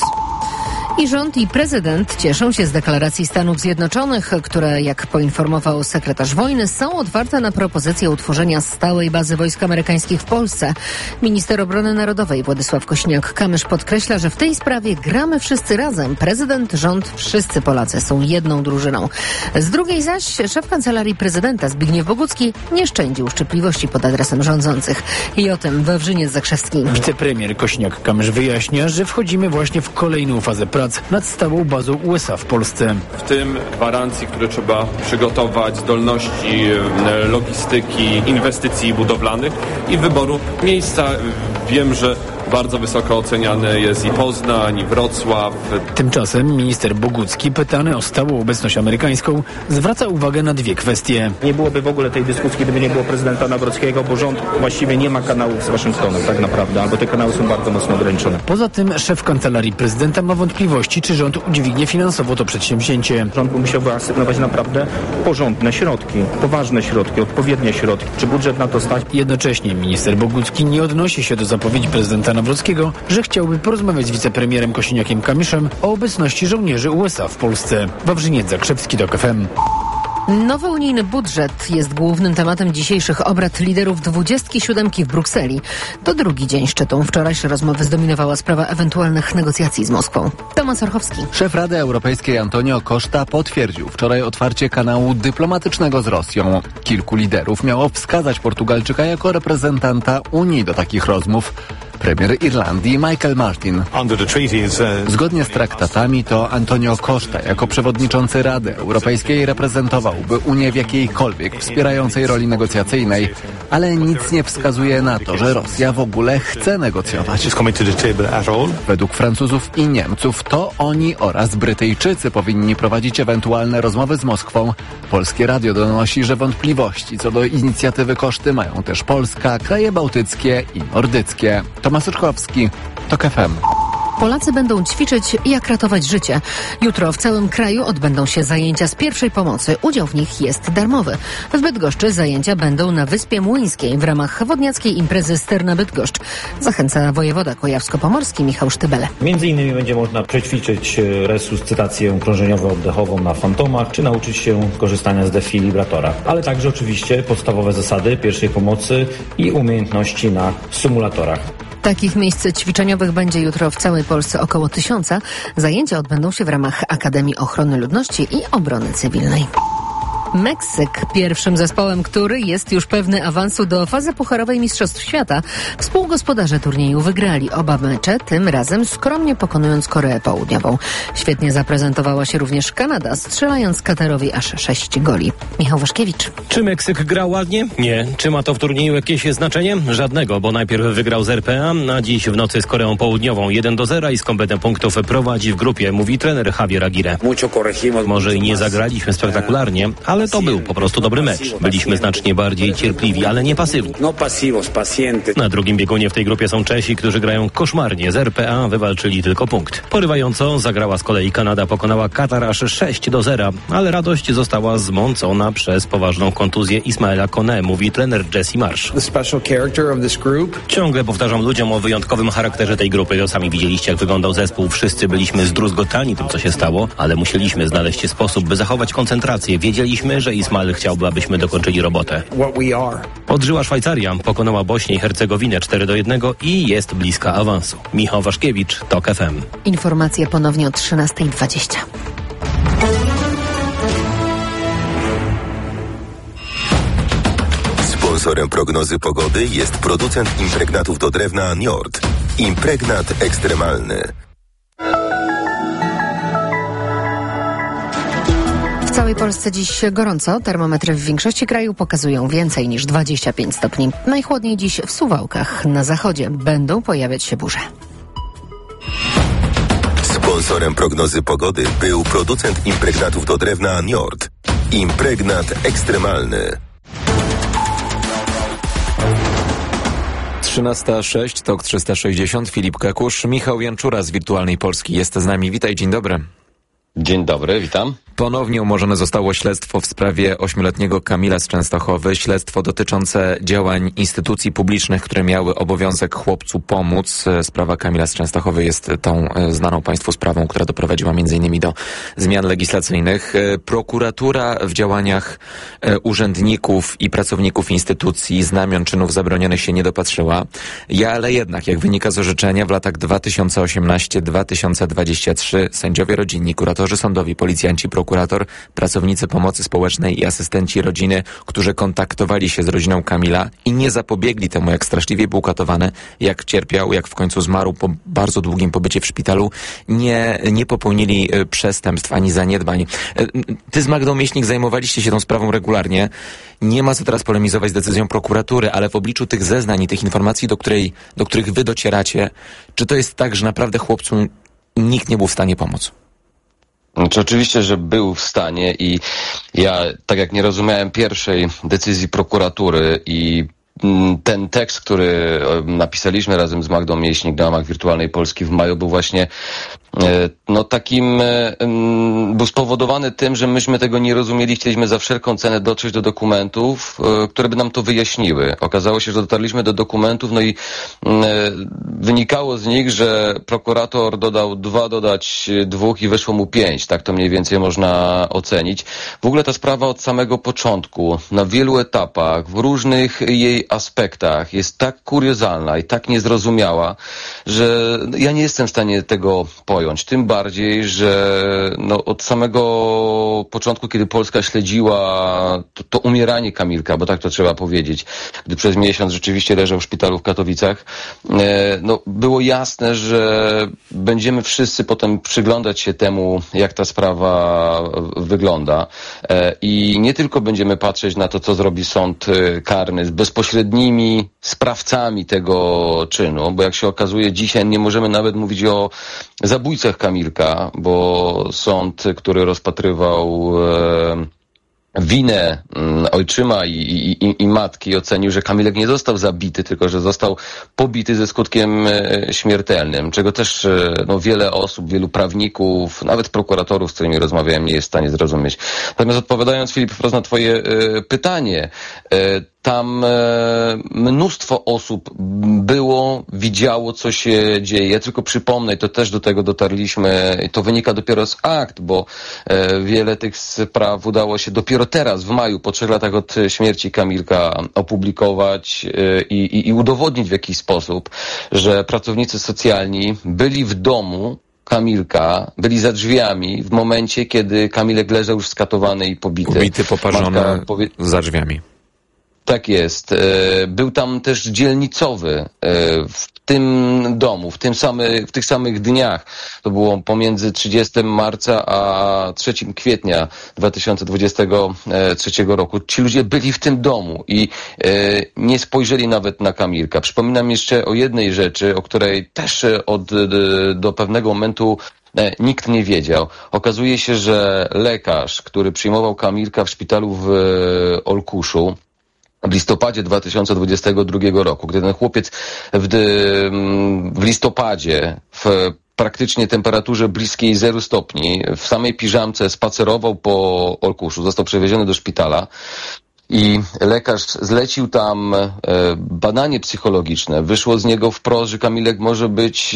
E: I rząd i prezydent cieszą się z deklaracji Stanów Zjednoczonych, które, jak poinformował sekretarz wojny, są otwarte na propozycję utworzenia stałej bazy wojsk amerykańskich w Polsce. Minister Obrony Narodowej Władysław Kosiniak-Kamysz podkreśla, że w tej sprawie gramy wszyscy razem. Prezydent, rząd, wszyscy Polacy są jedną drużyną. Z drugiej zaś szef Kancelarii Prezydenta Zbigniew Bogucki nie szczędził szczypliwości pod adresem rządzących. I o tym Wawrzyniec Zakrzewski.
T: Wicepremier Kosiniak-Kamysz wyjaśnia, że wchodzimy właśnie w kolejną fazę pracy nad stałą bazą U S A w Polsce.
H: W tym gwarancji, które trzeba przygotować, zdolności logistyki, inwestycji budowlanych i wyboru miejsca. Wiem, że bardzo wysoko oceniany jest i Poznań, i Wrocław.
T: Tymczasem minister Bogucki, pytany o stałą obecność amerykańską, zwraca uwagę na dwie kwestie.
X: Nie byłoby w ogóle tej dyskusji, gdyby nie było prezydenta Nawrockiego, bo rząd właściwie nie ma kanałów z Waszyngtonem, tak naprawdę, albo te kanały są bardzo mocno ograniczone.
T: Poza tym szef Kancelarii Prezydenta ma wątpliwości, czy rząd udźwignie finansowo to przedsięwzięcie.
X: Rząd by musiał wyasygnować naprawdę porządne środki, poważne środki, odpowiednie środki. Czy budżet na to stać?
T: Jednocześnie minister Bogucki nie odnosi się do zapowiedzi prezydenta Nawrockiego, że chciałby porozmawiać z wicepremierem Kosiniakiem-Kamyszem o obecności żołnierzy U S A w Polsce. Wawrzyniec Zakrzewski, TOK F M.
E: Nowy unijny budżet jest głównym tematem dzisiejszych obrad liderów dwudziestki siódemki w Brukseli. To drugi dzień szczytu. Wczorajsze rozmowy zdominowała sprawa ewentualnych negocjacji z Moskwą. Tomasz Orchowski.
Y: Szef Rady Europejskiej Antonio Costa potwierdził wczoraj otwarcie kanału dyplomatycznego z Rosją. Kilku liderów miało wskazać Portugalczyka jako reprezentanta Unii do takich rozmów. Premier Irlandii Michael Martin. Zgodnie z traktatami to Antonio Costa jako przewodniczący Rady Europejskiej reprezentowałby Unię w jakiejkolwiek wspierającej roli negocjacyjnej, ale nic nie wskazuje na to, że Rosja w ogóle chce negocjować. Według Francuzów i Niemców to oni oraz Brytyjczycy powinni prowadzić ewentualne rozmowy z Moskwą. Polskie Radio donosi, że wątpliwości co do inicjatywy Coszty mają też Polska, kraje bałtyckie i nordyckie. Tomasz Orchowski, TOK F M.
E: Polacy będą ćwiczyć, jak ratować życie. Jutro w całym kraju odbędą się zajęcia z pierwszej pomocy. Udział w nich jest darmowy. W Bydgoszczy zajęcia będą na Wyspie Młyńskiej w ramach wodniackiej imprezy Sterna Bydgoszcz. Zachęca wojewoda kujawsko-pomorski Michał Sztybele.
Z: Między innymi będzie można przećwiczyć resuscytację krążeniowo-oddechową na fantomach, czy nauczyć się korzystania z defibrilatora. Ale także oczywiście podstawowe zasady pierwszej pomocy i umiejętności na symulatorach.
E: Takich miejsc ćwiczeniowych będzie jutro w całej Polsce około tysiąca. Zajęcia odbędą się w ramach Akademii Ochrony Ludności i Obrony Cywilnej. Meksyk, pierwszym zespołem, który jest już pewny awansu do fazy pucharowej Mistrzostw Świata. Współgospodarze turnieju wygrali oba mecze, tym razem skromnie pokonując Koreę Południową. Świetnie zaprezentowała się również Kanada, strzelając Katarowi aż sześć goli. Michał Waszkiewicz.
G: Czy Meksyk grał ładnie? Nie. Czy ma to w turnieju jakieś znaczenie? Żadnego, bo najpierw wygrał z R P A, a dziś w nocy z Koreą Południową jeden do zera i z kompletem punktów prowadzi w grupie, mówi trener Javier Aguirre. Może i nie zagraliśmy spektakularnie, ale to był po prostu dobry mecz. Byliśmy znacznie bardziej cierpliwi, ale nie pasywni. Na drugim biegunie w tej grupie są Czesi, którzy grają koszmarnie. Z R P A wywalczyli tylko punkt. Porywająco zagrała z kolei Kanada, pokonała Katar aż sześć do zera, ale radość została zmącona przez poważną kontuzję Ismaela Kone, mówi trener Jesse Marsh. Ciągle powtarzam ludziom o wyjątkowym charakterze tej grupy. To sami widzieliście, jak wyglądał zespół. Wszyscy byliśmy zdruzgotani tym, co się stało, ale musieliśmy znaleźć sposób, by zachować koncentrację. Wiedzieliśmy, że Ismael chciałby, abyśmy dokończyli robotę. Odżyła Szwajcaria, pokonała Bośnię i Hercegowinę cztery do jednego i jest bliska awansu. Michał Waszkiewicz, TOK F M.
E: Informacje ponownie o trzynasta dwadzieścia.
J: Sponsorem prognozy pogody jest producent impregnatów do drewna Njord. Impregnat ekstremalny.
E: W całej Polsce dziś gorąco. Termometry w większości kraju pokazują więcej niż dwadzieścia pięć stopni. Najchłodniej dziś w Suwałkach. Na zachodzie będą pojawiać się burze.
J: Sponsorem prognozy pogody był producent impregnatów do drewna Njord. Impregnat ekstremalny.
L: trzynasta sześć, TOK trzysta sześćdziesiąt, Filip Kakusz, Michał Janczura z Wirtualnej Polski jest z nami. Witaj, dzień dobry.
M: Dzień dobry, witam.
L: Ponownie umorzone zostało śledztwo w sprawie ośmioletniego Kamila z Częstochowy. Śledztwo dotyczące działań instytucji publicznych, które miały obowiązek chłopcu pomóc. Sprawa Kamila z Częstochowy jest tą znaną Państwu sprawą, która doprowadziła między innymi do zmian legislacyjnych. Prokuratura w działaniach urzędników i pracowników instytucji znamion czynów zabronionych się nie dopatrzyła. Ja, ale jednak, jak wynika z orzeczenia, w latach dwa tysiące osiemnasty do dwa tysiące dwudziestego trzeciego sędziowie rodzinni, kuratorzy sądowi, policjanci, prokurator, pracownicy pomocy społecznej i asystenci rodziny, którzy kontaktowali się z rodziną Kamila i nie zapobiegli temu, jak straszliwie był katowany, jak cierpiał, jak w końcu zmarł po bardzo długim pobycie w szpitalu, nie, nie popełnili przestępstw ani zaniedbań. Ty z Magdą Mieśnik zajmowaliście się tą sprawą regularnie. Nie ma co teraz polemizować z decyzją prokuratury, ale w obliczu tych zeznań i tych informacji, do, której, do których wy docieracie, czy to jest tak, że naprawdę chłopcu nikt nie był w stanie pomóc?
M: Znaczy, oczywiście, że był w stanie i ja, tak jak nie rozumiałem pierwszej decyzji prokuratury i ten tekst, który napisaliśmy razem z Magdą Mieśnik na łamach Wirtualnej Polski w maju, był właśnie no takim, był spowodowany tym, że myśmy tego nie rozumieli, chcieliśmy za wszelką cenę dotrzeć do dokumentów, które by nam to wyjaśniły. Okazało się, że dotarliśmy do dokumentów, no i wynikało z nich, że prokurator dodał dwa, dodać dwóch i wyszło mu pięć. Tak to mniej więcej można ocenić. W ogóle ta sprawa od samego początku, na wielu etapach, w różnych jej aspektach jest tak kuriozalna i tak niezrozumiała, że ja nie jestem w stanie tego pojąć. Tym bardziej, że no, od samego początku, kiedy Polska śledziła to, to umieranie Kamilka, bo tak to trzeba powiedzieć, gdy przez miesiąc rzeczywiście leżał w szpitalu w Katowicach, e, no, było jasne, że będziemy wszyscy potem przyglądać się temu, jak ta sprawa wygląda. E, I nie tylko będziemy patrzeć na to, co zrobi sąd karny z bezpośrednimi sprawcami tego czynu, bo jak się okazuje, dzisiaj nie możemy nawet mówić o zabójcach Kamilka, bo sąd, który rozpatrywał e, winę m, ojczyma i, i, i matki, ocenił, że Kamilek nie został zabity, tylko że został pobity ze skutkiem e, śmiertelnym, czego też e, no, wiele osób, wielu prawników, nawet prokuratorów, z którymi rozmawiałem, nie jest w stanie zrozumieć. Natomiast odpowiadając, Filip, wprost na twoje e, pytanie, e, tam e, mnóstwo osób było, widziało, co się dzieje. Ja tylko przypomnę, i to też do tego dotarliśmy, i to wynika dopiero z akt, bo e, wiele tych spraw udało się dopiero teraz, w maju, po trzech latach od śmierci Kamilka, opublikować e, i, i udowodnić w jakiś sposób, że pracownicy socjalni byli w domu Kamilka byli za drzwiami w momencie, kiedy Kamilek leżał już skatowany i pobity.
L: Ubity, poparzony Matka powie... za drzwiami.
M: Tak jest. Był tam też dzielnicowy w tym domu, w, tym samy, w tych samych dniach. To było pomiędzy trzydziestego marca a trzeciego kwietnia dwa tysiące dwudziestego trzeciego roku. Ci ludzie byli w tym domu i nie spojrzeli nawet na Kamilka. Przypominam jeszcze o jednej rzeczy, o której też od, do pewnego momentu nikt nie wiedział. Okazuje się, że lekarz, który przyjmował Kamilka w szpitalu w Olkuszu, w listopadzie dwa tysiące dwudziestego drugiego roku, gdy ten chłopiec w, w listopadzie w praktycznie temperaturze bliskiej zeru stopni w samej piżamce spacerował po Olkuszu, został przewieziony do szpitala i lekarz zlecił tam e, badanie psychologiczne. Wyszło z niego wprost, że Kamilek może być,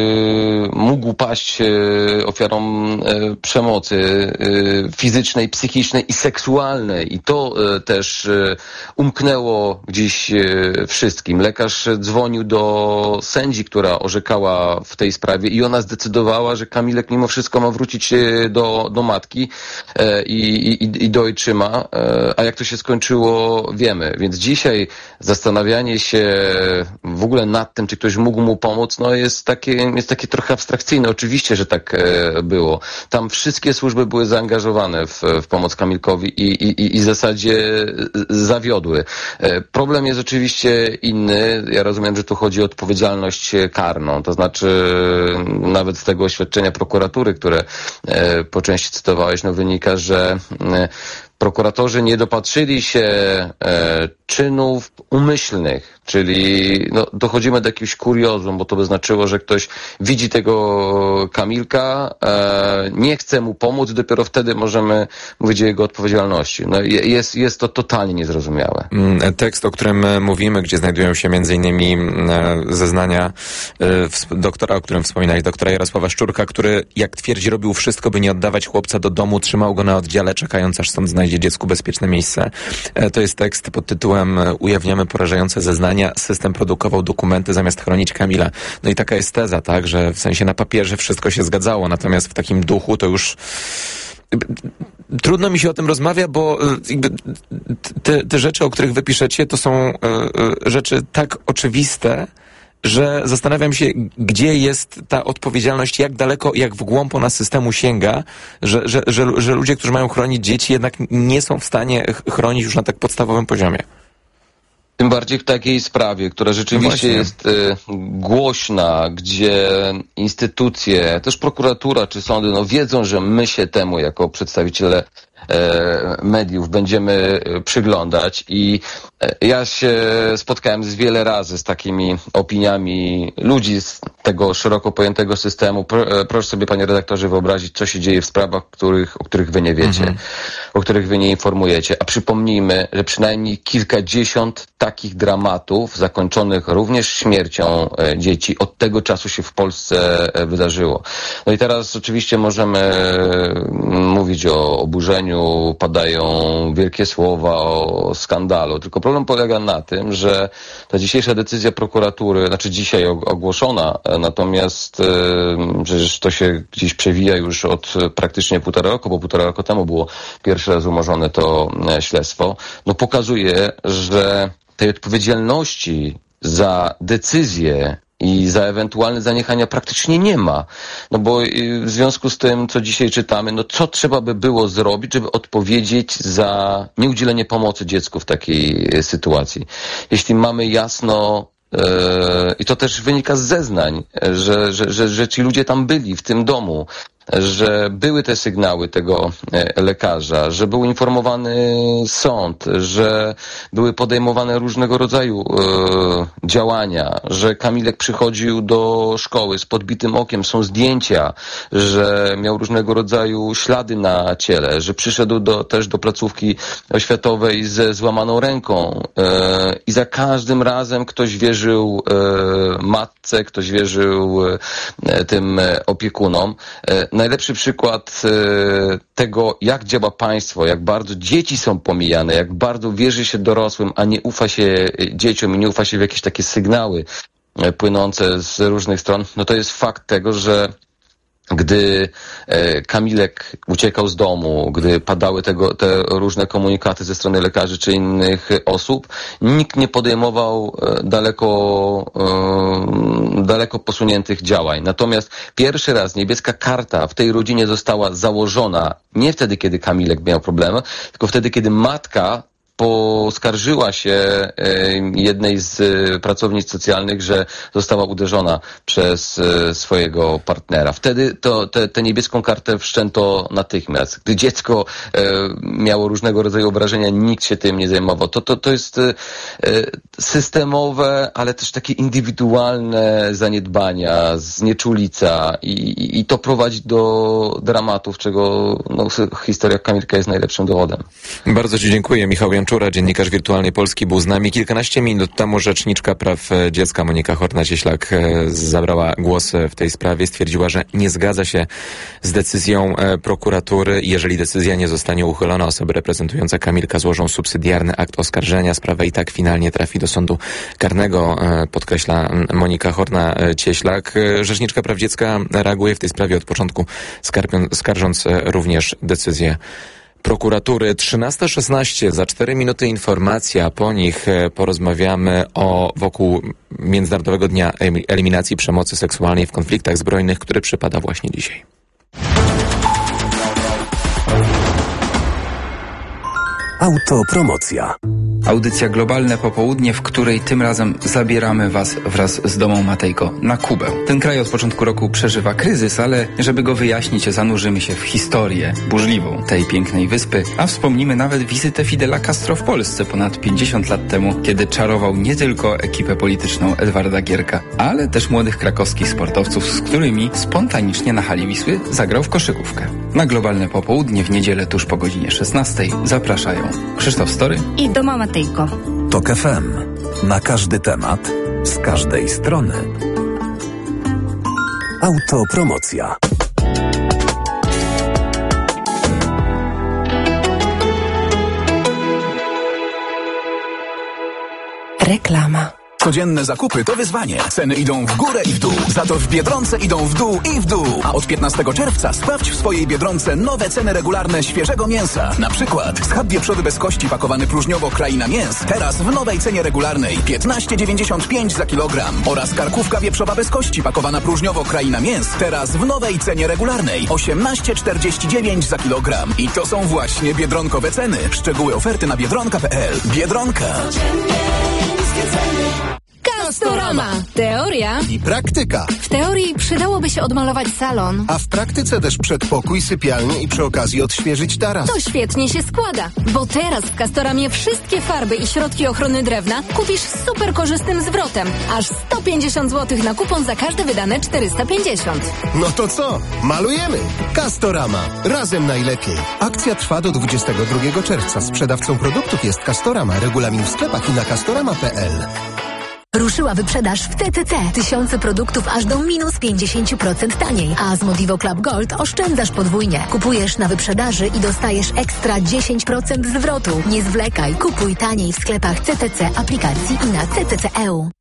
M: e, mógł paść e, ofiarą e, przemocy e, fizycznej, psychicznej i seksualnej. I to e, też e, umknęło gdzieś e, wszystkim. Lekarz dzwonił do sędzi, która orzekała w tej sprawie i ona zdecydowała, że Kamilek mimo wszystko ma wrócić e, do, do matki e, i, i, i do ojczyma. E, a jak to się skończyło, wiemy. Więc dzisiaj zastanawianie się w ogóle nad tym, czy ktoś mógł mu pomóc, no jest takie, jest takie trochę abstrakcyjne. Oczywiście, że tak e, było. Tam wszystkie służby były zaangażowane w, w pomoc Kamilkowi i, i, i w zasadzie zawiodły. E, problem jest oczywiście inny. Ja rozumiem, że tu chodzi o odpowiedzialność karną. To znaczy nawet z tego oświadczenia prokuratury, które e, po części cytowałeś, no wynika, że e, prokuratorzy nie dopatrzyli się e, czynów umyślnych, czyli no, dochodzimy do jakiegoś kuriozum, bo to by znaczyło, że ktoś widzi tego Kamilka, e, nie chce mu pomóc, dopiero wtedy możemy mówić o jego odpowiedzialności. No, jest, jest to totalnie niezrozumiałe.
L: Tekst, o którym mówimy, gdzie znajdują się między innymi zeznania doktora, o którym wspominałeś, doktora Jarosława Szczurka, który, jak twierdzi, robił wszystko, by nie oddawać chłopca do domu, trzymał go na oddziale, czekając, aż sąd znajdzie dziecku bezpieczne miejsce. To jest tekst pod tytułem Ujawniamy porażające zeznania. System produkował dokumenty zamiast chronić Kamila. No i taka jest teza, tak, że w sensie na papierze wszystko się zgadzało, natomiast w takim duchu to już trudno mi się o tym rozmawia, bo jakby te, te rzeczy, o których wy piszecie, to są rzeczy tak oczywiste, że zastanawiam się, gdzie jest ta odpowiedzialność, jak daleko, jak w głąb ona systemu sięga, że, że, że, że ludzie, którzy mają chronić dzieci, jednak nie są w stanie chronić już na tak podstawowym poziomie.
M: Tym bardziej w takiej sprawie, która rzeczywiście no jest y, głośna, gdzie instytucje, też prokuratura czy sądy, no wiedzą, że my się temu jako przedstawiciele e, mediów będziemy przyglądać i e, ja się spotkałem z wiele razy z takimi opiniami ludzi z tego szeroko pojętego systemu. Pro, proszę sobie, panie redaktorze, wyobrazić, co się dzieje w sprawach, których, o których wy nie wiecie, mhm. o których wy nie informujecie. A przypomnijmy, że przynajmniej kilkadziesiąt takich dramatów zakończonych również śmiercią e, dzieci od tego czasu się w Polsce e, wydarzyło. No i teraz oczywiście możemy e, mówić o oburzeniu, padają wielkie słowa o skandalu, tylko problem polega na tym, że ta dzisiejsza decyzja prokuratury, znaczy dzisiaj ogłoszona, e, natomiast e, przecież to się gdzieś przewija już od praktycznie półtora roku, bo półtora roku temu było pierwszy raz umorzone to e, śledztwo, no pokazuje, że tej odpowiedzialności za decyzje i za ewentualne zaniechania praktycznie nie ma. No bo w związku z tym, co dzisiaj czytamy, no co trzeba by było zrobić, żeby odpowiedzieć za nieudzielenie pomocy dziecku w takiej sytuacji? Jeśli mamy jasno yy, i to też wynika z zeznań, że, że, że, że ci ludzie tam byli w tym domu, że były te sygnały tego lekarza, że był informowany sąd, że były podejmowane różnego rodzaju e, działania, że Kamilek przychodził do szkoły z podbitym okiem, są zdjęcia, że miał różnego rodzaju ślady na ciele, że przyszedł do, też do placówki oświatowej ze złamaną ręką e, i za każdym razem ktoś wierzył e, matce, ktoś wierzył e, tym opiekunom. E, Najlepszy przykład e, tego, jak działa państwo, jak bardzo dzieci są pomijane, jak bardzo wierzy się dorosłym, a nie ufa się dzieciom i nie ufa się w jakieś takie sygnały e, płynące z różnych stron, no to jest fakt tego, że gdy e, Kamilek uciekał z domu, gdy padały tego, te różne komunikaty ze strony lekarzy czy innych osób, nikt nie podejmował e, daleko, e, daleko posuniętych działań. Natomiast pierwszy raz niebieska karta w tej rodzinie została założona nie wtedy, kiedy Kamilek miał problemy, tylko wtedy, kiedy matka poskarżyła się e, jednej z e, pracownic socjalnych, że została uderzona przez e, swojego partnera. Wtedy to, te, tę niebieską kartę wszczęto natychmiast. Gdy dziecko e, miało różnego rodzaju obrażenia, nikt się tym nie zajmował. To, to, to jest e, systemowe, ale też takie indywidualne zaniedbania, znieczulica i, i, i to prowadzi do dramatów, czego no, historia Kamilka jest najlepszym dowodem.
L: Bardzo Ci dziękuję. Michał Janczura, dziennikarz Wirtualnej Polski, był z nami. Kilkanaście minut temu rzeczniczka praw dziecka Monika Horna-Cieślak zabrała głos w tej sprawie. Stwierdziła, że nie zgadza się z decyzją prokuratury. Jeżeli decyzja nie zostanie uchylona, osoby reprezentujące Kamilka złożą subsydiarny akt oskarżenia. Sprawa i tak finalnie trafi do sądu karnego, podkreśla Monika Horna-Cieślak. Rzeczniczka praw dziecka reaguje w tej sprawie od początku, skarżąc również decyzję prokuratury. trzynasta szesnaście, za cztery minuty informacja, po nich porozmawiamy o wokół Międzynarodowego Dnia Eliminacji Przemocy Seksualnej w konfliktach zbrojnych, który przypada właśnie dzisiaj.
A: Autopromocja.
I: Audycja Globalne Popołudnie, w której tym razem zabieramy Was wraz z Domą Matejko na Kubę. Ten kraj od początku roku przeżywa kryzys, ale żeby go wyjaśnić, zanurzymy się w historię burzliwą tej pięknej wyspy, a wspomnimy nawet wizytę Fidela Castro w Polsce ponad pięćdziesiąt lat temu, kiedy czarował nie tylko ekipę polityczną Edwarda Gierka, ale też młodych krakowskich sportowców, z którymi spontanicznie na hali Wisły zagrał w koszykówkę. Na Globalne Popołudnie w niedzielę tuż po godzinie szesnastej zapraszają Krzysztof Story
K: i Doma Matejko.
A: Tok F M. Na każdy temat, z każdej strony. Autopromocja.
O: Reklama.
S: Codzienne zakupy to wyzwanie. Ceny idą w górę i w dół. Za to w Biedronce idą w dół i w dół. A od piętnastego czerwca sprawdź w swojej Biedronce nowe ceny regularne świeżego mięsa. Na przykład schab wieprzody bez kości pakowany próżniowo Kraina Mięs. Teraz w nowej cenie regularnej piętnaście dziewięćdziesiąt pięć za kilogram. Oraz karkówka wieprzowa bez kości pakowana próżniowo Kraina Mięs. Teraz w nowej cenie regularnej osiemnaście czterdzieści dziewięć za kilogram. I to są właśnie biedronkowe ceny. Szczegóły oferty na biedronka kropka p l. Biedronka.
N: Castorama. Teoria
P: i praktyka.
N: W teorii przydałoby się odmalować salon.
P: A w praktyce też przedpokój, sypialnię i przy okazji odświeżyć taras.
N: To świetnie się składa, bo teraz w Castoramie wszystkie farby i środki ochrony drewna kupisz z super korzystnym zwrotem. Aż sto pięćdziesiąt złotych na kupon za każde wydane czterysta pięćdziesiąt.
P: No to co? Malujemy! Castorama. Razem najlepiej. Akcja trwa do dwudziestego drugiego czerwca. Sprzedawcą produktów jest Castorama. Regulamin w sklepach i na castorama kropka p l.
N: Ruszyła wyprzedaż w T T C. Tysiące produktów aż do minus pięćdziesiąt procent taniej. A z Modivo Club Gold oszczędzasz podwójnie. Kupujesz na wyprzedaży i dostajesz ekstra dziesięć procent zwrotu. Nie zwlekaj. Kupuj taniej w sklepach C T C, aplikacji i na C T C kropka e u.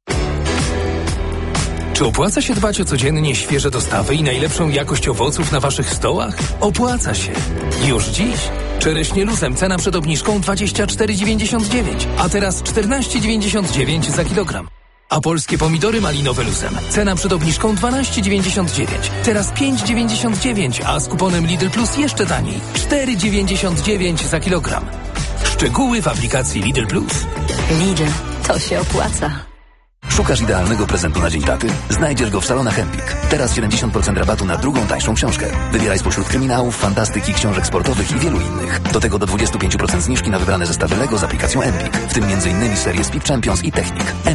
S: Czy opłaca się dbać o codziennie świeże dostawy i najlepszą jakość owoców na Waszych stołach? Opłaca się. Już dziś. Czereśnie luzem cena przed obniżką dwadzieścia cztery dziewięćdziesiąt dziewięć, a teraz czternaście dziewięćdziesiąt dziewięć za kilogram. A polskie pomidory malinowe luzem. Cena przed obniżką dwanaście dziewięćdziesiąt dziewięć. Teraz pięć dziewięćdziesiąt dziewięć, a z kuponem Lidl Plus jeszcze taniej. cztery dziewięćdziesiąt dziewięć za kilogram. Szczegóły w aplikacji Lidl Plus.
N: Lidl, to się opłaca.
S: Szukasz idealnego prezentu na Dzień Taty? Znajdziesz go w salonach Empik. Teraz siedemdziesiąt procent rabatu na drugą tańszą książkę. Wybieraj spośród kryminałów, fantastyki, książek sportowych i wielu innych. Do tego do dwadzieścia pięć procent zniżki na wybrane zestawy Lego z aplikacją Empik, w tym między innymi serię Speed Champions i Technik.